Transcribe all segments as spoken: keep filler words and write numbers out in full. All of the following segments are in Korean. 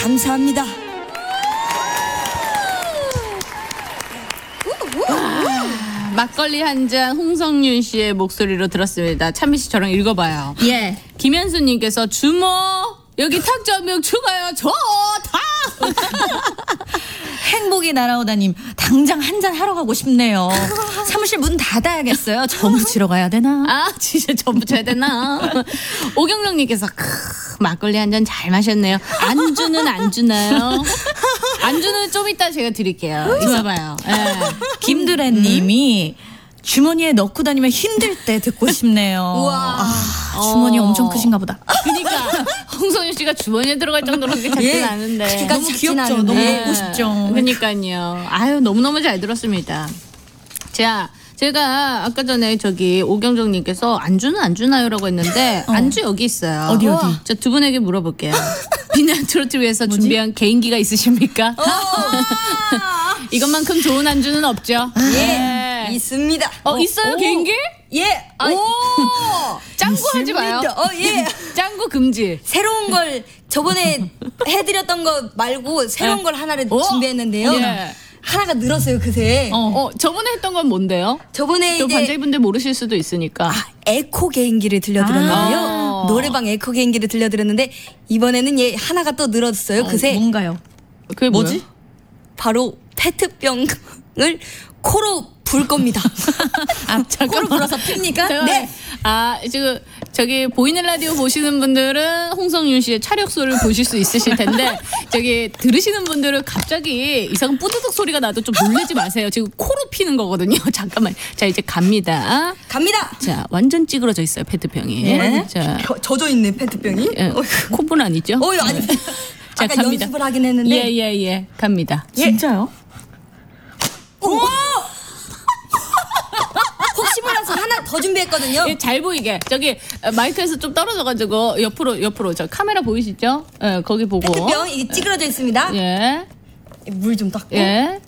감사합니다. 막걸리 한 잔 홍성윤 씨의 목소리로 들었습니다. 찬미 씨 저랑 읽어봐요. 예. 김현수님께서 주모 여기 탁정명 추가요. 좋다. 행복이 날아오다님 당장 한잔 하러 가고 싶네요. 사무실 문 닫아야겠어요. 전 붙이러 가야 되나? 아 진짜 전 붙여야 되나. 오경령님께서 크, 막걸리 한 잔 잘 마셨네요. 안주는 안 주나요? 안주는 좀 이따 제가 드릴게요. 있어봐요. 네. 김두래님이 주머니에 넣고 다니면 힘들 때 듣고 싶네요. 우와. 아, 주머니 어. 엄청 크신가 보다. 그러니까 홍성윤 씨가 주머니에 들어갈 정도로 그렇게 작진 예. 않은데. 크기가 너무 작진 귀엽죠. 않은데. 너무 네. 먹고 싶죠. 그러니까요. 아유 너무너무 잘 들었습니다. 자, 제가 아까 전에 저기 오경정님께서 안주는 안 주나요라고 했는데 어. 안주 여기 있어요. 어디, 어디? 자, 두 분에게 물어볼게요. 비난 트로트 위해서 준비한 개인기가 있으십니까? 이것만큼 좋은 안주는 없죠. 예, 있습니다. 어, 있어요 오. 개인기? 예, 아, 오, 짱구 하지 마요. 있습니다. 어, 예. 짱구 금지. 새로운 걸 저번에 해드렸던 거 말고 새로운 네. 걸 하나를 오. 준비했는데요. 예. 하나가 늘었어요 그새. 어. 어, 저번에 했던 건 뭔데요? 저번에 또 이제 관자분들 모르실 수도 있으니까. 아, 에코 개인기를 들려드렸는데요. 아. 노래방 에코 개인기를 들려드렸는데 이번에는 얘 하나가 또 늘었어요. 그새 뭔가요? 그게 뭐지? 뭐예요? 바로 페트병을 코로 불 겁니다. 아, 코로 불어서 핍니까? 제가 네. 아 지금 저기 보이는 라디오 보시는 분들은 홍성윤 씨의 차력소를 보실 수 있으실 텐데 저기 들으시는 분들은 갑자기 이상한 뿌드득 소리가 나도 좀 놀라지 마세요. 지금 코로 피는 거거든요. 잠깐만. 자 이제 갑니다. 갑니다. 자 완전 찌그러져 있어요 페트병이. 네. 자 겨- 젖어 있네 페트병이. 예, 코분 아니죠? 어이 아니. 자 아까 갑니다. 연습을 하긴 했는데. 예예예 예, 예. 갑니다. 진짜요? 혹시 몰라서 하나 더 준비했거든요. 예, 잘 보이게 저기 어, 마이크에서 좀 떨어져가지고 옆으로 옆으로 저 카메라 보이시죠? 예, 거기 보고. 페트병 이게 찌그러져 있습니다. 예. 물 좀 닦고. 예.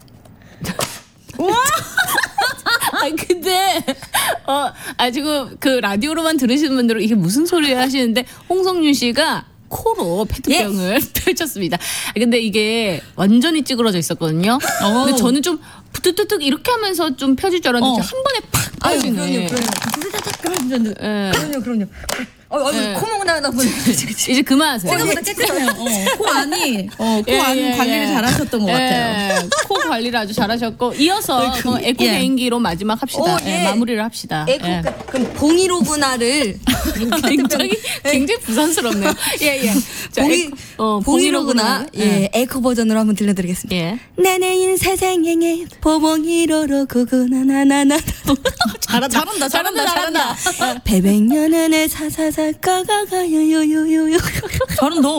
아 근데 어, 아 지금 그 라디오로만 들으시는 분들은 이게 무슨 소리야 하시는데 홍성윤 씨가 코로 페트병을 예. 펼쳤습니다. 아, 근데 이게 완전히 찌그러져 있었거든요. 근데 저는 좀 툭툭툭 이렇게 하면서 좀 펴질 줄 알았는데 어. 한 번에 팍 아유 펴지네. 그럼요, 그럼요. 예. 그럼요, 그럼요. 어, 어, 예. 코목 나다 보니 이제 그만하세요. 생각보다 깨끗해요. 어, 코 안이 어, 코 예, 안 예, 관리를 예. 잘하셨던 것 같아요. 예, 코 관리를 아주 잘하셨고 이어서 그 에코 예. 개인기로 마지막 합시다. 오, 예, 예. 마무리를 합시다. 에코 예. 그- 그럼 봉이로구나를 굉장히 굉장히 부산스럽네요. 예 예. 자, 봉이 에코- 어, 봉이로구나 봉이로구나. 예 에코 버전으로 한번 들려드리겠습니다. 예. 나는 인사생에 보봉이로로 구구나나나나 잘한다. 잘한다, 잘한다, 잘한다. 배백년은에 사사사 까가가요요요요 잘한다.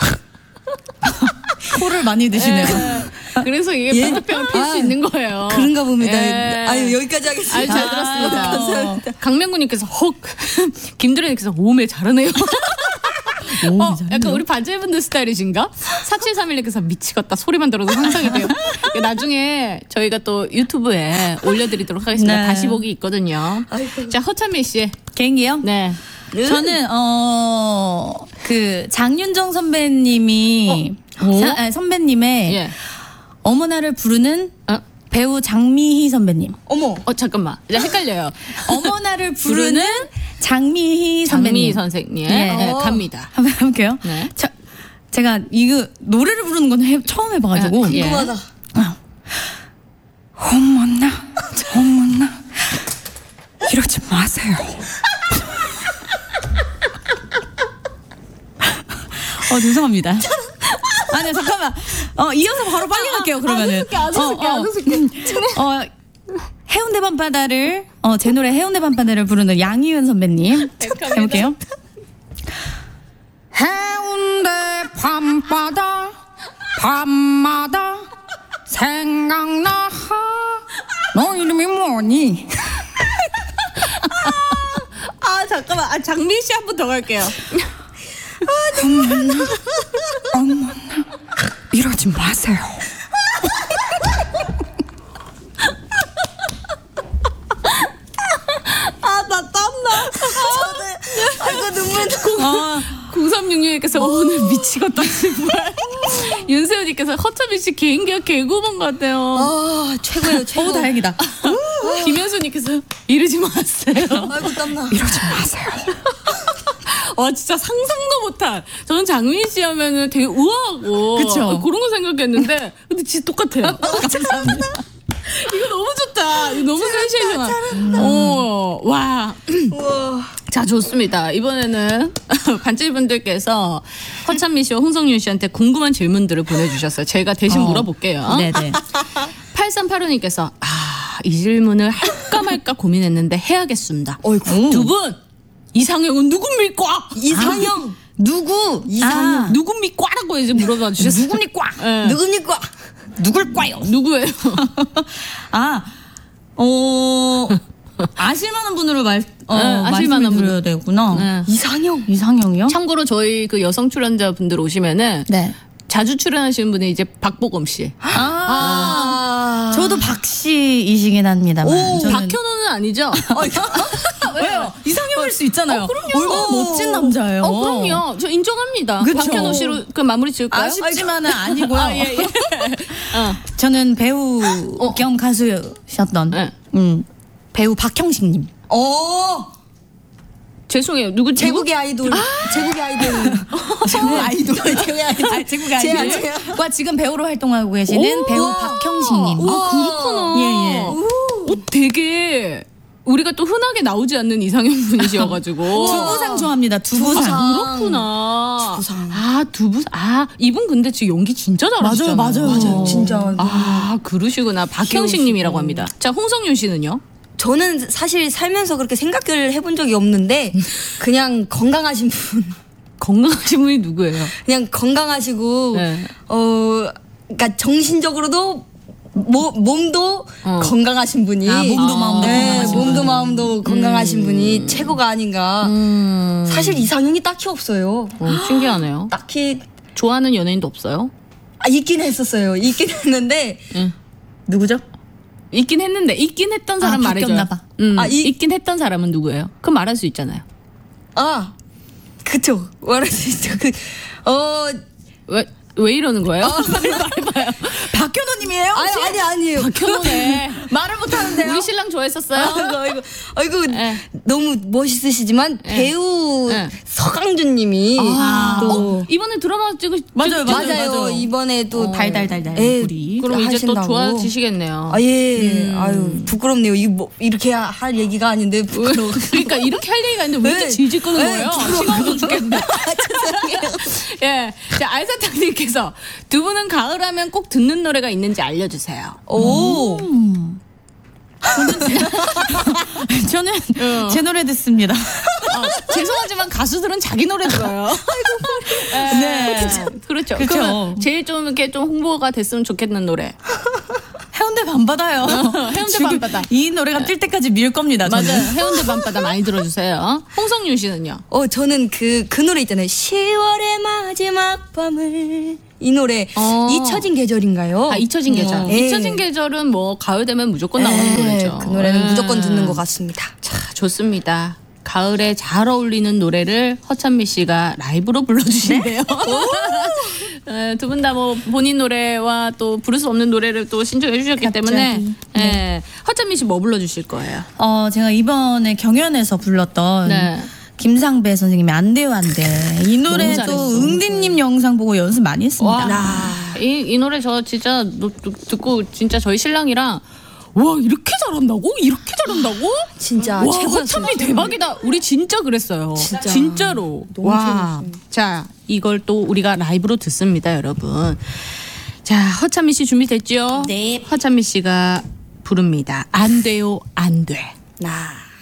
코를 많이 드시네요. 그래서 이게 예. 페트병을 필 수 아, 있는 거예요. 그런가 봅니다. 예. 아유 여기까지 하겠습니다. 아유, 잘 들었습니다. 아, 감사합니다. 강명구님께서 헉, 김두래님께서 오메 잘하네요. 어, 약간 우리 반자분들 스타일이신가? 사칠삼일님께서 미치겠다. 소리만 들어도 상상이 돼요. 나중에 저희가 또 유튜브에 올려드리도록 하겠습니다. 네. 다시 보기 있거든요. 아이고. 자, 허찬미 씨. 개인기요? 네. 저는 어 그 장윤정 선배님이 어? 사- 아니, 선배님의 예. 어머나를 부르는 어, 배우 장미희 선배님. 어머 어 잠깐만. 이제 헷갈려요. 어머나를 부르는 장미희 장미 선배님. 선생님. 예. 네, 어. 갑니다. 한번 해볼게요. 네. 자, 제가 이거 노래를 부르는 건 해, 처음 해봐가지고. 아, 예. 궁금하다. 어머나, 어머나, 이러지 마세요. 어, 죄송합니다. 아니, 잠깐만. 어, 이어서 바로 빨리 갈게요, 그러면은. 안 웃을게, 안 웃을게. 어, 해운대 밤바다를, 어, 제 노래 해운대 밤바다를 부르는 양희은 선배님. 해볼게요. 해운대 밤바다, 밤마다 생각나. 너 이름이 뭐니? 아 잠깐만. 아, 장미 씨 한 번 더 갈게요. 어머나, 어머나, 이러지 마세요. 아 나 땀나. 아이고 눈물 나. 어, 공삼육육님께서 오늘 미치 미치겠다 정말. 윤세훈님께서 허참이 씨 개인기가 개구먼 것 같아요. 아 최고예요 최고. 오 다행이다. 김현수님께서 이러지 마세요. 아이고 땀나. 이러지 마세요. 와 진짜 상상도 못한. 저는 장민 씨 하면은 되게 우아하고 그쵸? 그런 거 생각했는데 근데 진짜 똑같아요. 감사합니다. 이거 너무 좋다. 이거 너무 센세이션한. 어, 와. 우와. 자 좋습니다. 이번에는 반질분들께서 허찬미 씨와 홍성윤 씨한테 궁금한 질문들을 보내주셨어요. 제가 대신 어. 물어볼게요. 네네. 팔삼팔오님께서 아, 이 질문을 할까 말까 고민했는데 해야겠습니다. 어이구. 두 분 이상형은 누굽니까? 이상형 누구? 이상형. 아, 누굽니까라고 이제 물어봐 주셨어요. 누굽니까? 네. 누굽니까? 누굴까요? 누구예요? 아, 어, 아실만한 분으로 말, 어, 네, 아실만한 말씀을 드려야 되구나. 네. 이상형. 이상형이요? 참고로 저희 그 여성 출연자 분들 오시면은 네. 자주 출연하시는 분이 이제 박보검 씨. 아, 아. 저도 박씨이시긴 합니다만. 오, 저는 박현호는 아니죠? 왜요? 이상형일 수 있잖아요. 어, 그럼요. 얼마나 멋진 남자예요. 어, 그럼요. 저 인정합니다. 그쵸. 박현호 씨로 그 마무리 지을까요? 아쉽지만은 아니고요. 아, 예, 예. 어. 저는 배우 겸 가수셨던 네. 음, 배우 박형식님. 어. 죄송해요. 누구 제국의 아이돌. 제국의 아이돌. 제국의 아이돌. 제국의 아이돌. 아, 제국의 제- 아이돌. 제- 과 지금 배우로 활동하고 계시는 오. 배우 박형식님. 아, 그렇구나. 예, 예. 어, 되게 우리가 또 흔하게 나오지 않는 이상형 분이셔가지고. 두부상 좋아합니다. 두부상. 두부상. 그렇구나. 두부상. 아, 두부. 아, 이분 근데 지금 연기 진짜 잘하시잖아요. 맞아요, 맞아요. 맞아요. 진짜. 아, 그러시구나. 박형식님이라고 합니다. 자, 홍성윤 씨는요? 저는 사실 살면서 그렇게 생각을 해본 적이 없는데 그냥 건강하신 분. 건강하신 분이 누구예요? 그냥 건강하시고 네. 어 그러니까 정신적으로도 모, 몸도 어. 건강하신 분이 아, 몸도 마음도 네, 건강하신 몸도 분. 마음도 건강하신 분이 최고가 아닌가. 음. 사실 이상형이 딱히 없어요. 어, 신기하네요. 딱히 좋아하는 연예인도 없어요? 아, 있긴 했었어요. 있긴 했는데 응. 누구죠? 있긴 했는데 있긴 했던 사람 아, 말해줘요. 바뀌었나 봐. 음, 아, 이- 있긴 했던 사람은 누구예요? 그럼 말할 수 있잖아요. 아 그쵸 말할 수 있죠. 그, 어 왜, 왜 이러는 거예요? 박현호님이에요? 아니 아니 아니에요. 박현호네. 말을 못하는데요. 우리 신랑 좋아했었어요? 아이고 아이고 아이고 네. 너무 멋있으시지만 배우 네. 서강준님이 아, 또 어, 이번에 드라마 찍으 맞아요, 찍- 맞아요. 맞아요. 이번에 또 달달달달 예, 우리. 그럼 이제 또 하신다고. 좋아지시겠네요. 아 예. 아유 부끄럽네요. 이 뭐 이렇게 하- 할 얘기가 아닌데 부끄러워. 그러니까 이렇게 할 얘기가 있는데 왜 이렇게 네. 질질 끄는 네, 거예요? 부끄러워요. 시간도 죽겠는데. 죄송해요. 예. 자, 알사탕님께서 두 분은 가을 하면 꼭 듣는 노래가 있는지 알려주세요. 오. 저는 어. 제 노래 듣습니다. 어, 죄송하지만 가수들은 자기 노래 들어요. 네. 그렇죠. 그쵸. 그러면 제일 좀 이렇게 좀 홍보가 됐으면 좋겠는 노래. 해운대 밤바다요. 해운대 지금 밤바다. 이 노래가 뜰 때까지 밀 겁니다. 저는. 맞아요. 해운대 밤바다 많이 들어주세요. 홍성윤 씨는요? 어 저는 그 그 노래 있잖아요. 시월의 마지막 밤을 이 노래 어. 잊혀진 계절인가요? 아, 잊혀진 계절. 네. 잊혀진 계절은 뭐 가을 되면 무조건 나오는 네, 노래죠. 그 노래는 네. 무조건 듣는 것 같습니다. 자, 좋습니다. 가을에 잘 어울리는 노래를 허찬미 씨가 라이브로 불러주신대요. 두 분 다 뭐 본인 노래와 또 부를 수 없는 노래를 또 신청해 주셨기 갑자기. 때문에 예. 허찬미 씨 뭐 불러주실 거예요? 어, 제가 이번에 경연에서 불렀던 네. 김상배 선생님의 안 돼요 안 돼. 이 노래도 잘했어. 응디님 영상 보고 연습 많이 했습니다. 와, 이, 이 노래 저 진짜 노- 노- 듣고 진짜 저희 신랑이랑 와 이렇게 잘한다고? 이렇게 잘한다고? 진짜 와 최고였어요. 허참이 대박이다. 우리 진짜 그랬어요. 진짜. 로 너무 와. 재밌어요. 자 이걸 또 우리가 라이브로 듣습니다, 여러분. 자 허참미 씨 준비됐죠? 네. 허참미 씨가 부릅니다. 안 돼요, 안 돼. 나.